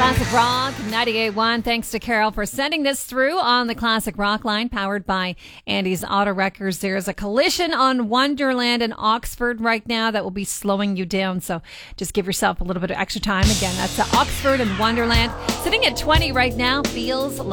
Classic Rock 98.1. Thanks to Carol for sending this through on the Classic Rock line, powered by Andy's Auto Wreckers. There's a collision on Wonderland in Oxford right now that will be slowing you down. So just give yourself a little bit of extra time. Again, that's Oxford and Wonderland. Sitting at 20 right now. Feels like